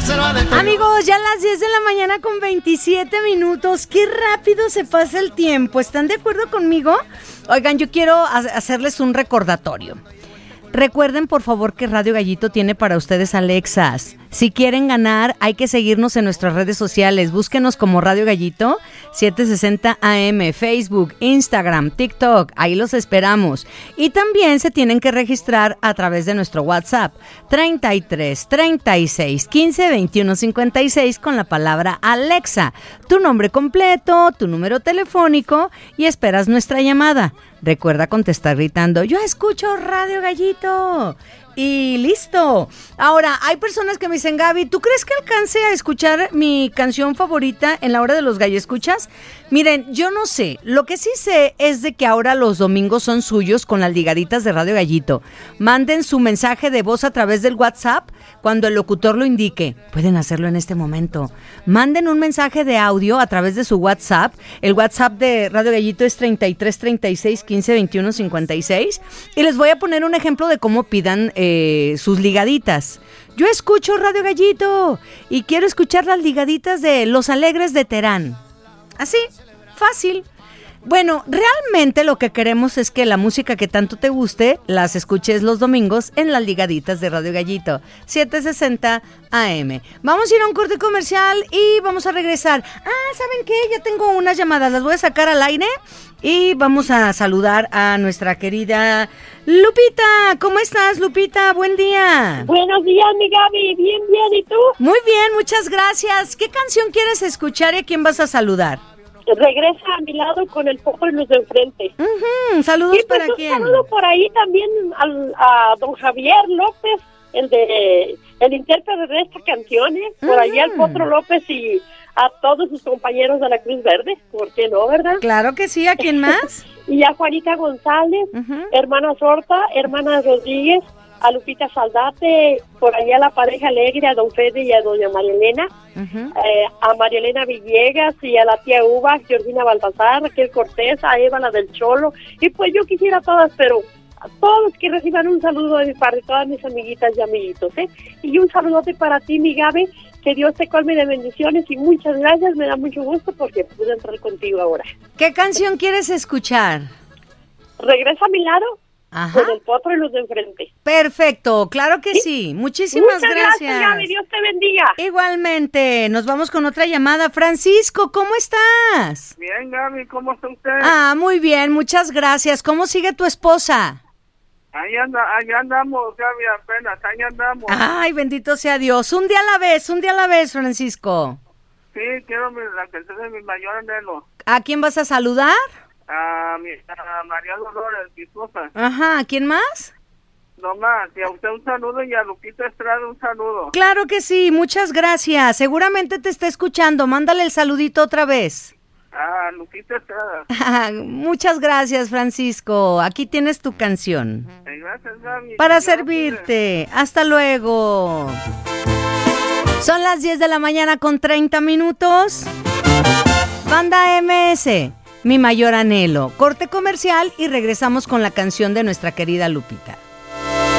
Amigos, ya a las 10 de la mañana con 27 minutos. Qué rápido se pasa el tiempo. ¿Están de acuerdo conmigo? Oigan, yo quiero hacerles un recordatorio. Recuerden, por favor, que Radio Gallito tiene para ustedes Alexas. Si quieren ganar, hay que seguirnos en nuestras redes sociales. Búsquenos como Radio Gallito 760 AM, Facebook, Instagram, TikTok. Ahí los esperamos. Y también se tienen que registrar a través de nuestro WhatsApp 33 36 15 21 56 con la palabra Alexa. Tu nombre completo, tu número telefónico y esperas nuestra llamada. Recuerda contestar gritando, yo escucho Radio Gallito. Y listo. Ahora, hay personas que me dicen, Gaby, ¿tú crees que alcance a escuchar mi canción favorita en la hora de los galloescuchas? Miren, yo no sé. Lo que sí sé es de que ahora los domingos son suyos con las ligaditas de Radio Gallito. Manden su mensaje de voz a través del WhatsApp cuando el locutor lo indique. Pueden hacerlo en este momento. Manden un mensaje de audio a través de su WhatsApp. El WhatsApp de Radio Gallito es 33 36 15 21 56. Y les voy a poner un ejemplo de cómo pidan sus ligaditas. Yo escucho Radio Gallito y quiero escuchar las ligaditas de Los Alegres de Terán. Así, fácil. Bueno, realmente lo que queremos es que la música que tanto te guste las escuches los domingos en las ligaditas de Radio Gallito 760 AM. Vamos a ir a un corte comercial y vamos a regresar. ¿Saben qué? Ya tengo unas llamadas, las voy a sacar al aire y vamos a saludar a nuestra querida Lupita. ¿Cómo estás, Lupita? Buen día. Buenos días, mi Gaby. Bien, ¿y tú? Muy bien, muchas gracias. ¿Qué canción quieres escuchar y a quién vas a saludar? Regresa a mi lado con el poco en los de enfrente. Saludos para quién. Un saludo por ahí también a don Javier López, el intérprete de esta canción, por ahí al Potro López y a todos sus compañeros de la Cruz Verde, ¿por qué no, verdad? Claro que sí, ¿a quién más? Y a Juanita González, hermana Sorta, hermana Rodríguez, a Lupita Saldate, por allá a la pareja alegre, a don Fede y a doña María Elena, a María Elena Villegas y a la tía Uva, Georgina Baltasar, Raquel Cortés, a Eva, la del Cholo, y pues yo quisiera todas, pero a todos que reciban un saludo de mi parte, todas mis amiguitas y amiguitos, y un saludote para ti, mi Gaby, que Dios te colme de bendiciones y muchas gracias, me da mucho gusto porque pude entrar contigo ahora. ¿Qué canción quieres escuchar? Regresa a mi lado. Ajá. Con el Potro y los de enfrente. Perfecto, claro que sí. Muchísimas gracias. Gaby, Dios te bendiga. Igualmente, nos vamos con otra llamada. Francisco, ¿cómo estás? Bien, Gaby, ¿cómo está usted? Muy bien, muchas gracias. ¿Cómo sigue tu esposa? Ahí andamos, Gaby, apenas, ahí andamos. Ay, bendito sea Dios. Un día a la vez, Francisco. Sí, quiero la canción de mi mayor anhelo. ¿A quién vas a saludar? A María Dolores, mi esposa. Ajá, ¿a quién más? No más, y a usted un saludo y a Lupita Estrada un saludo. Claro que sí, muchas gracias. Seguramente te está escuchando. Mándale el saludito otra vez. Lupita Estrada. Muchas gracias, Francisco. Aquí tienes tu canción. Gracias, Gaby. Para servirte. Hasta luego. Son las 10 de la mañana con 30 minutos. Banda MS. Mi mayor anhelo. Corte comercial y regresamos con la canción de nuestra querida Lupita.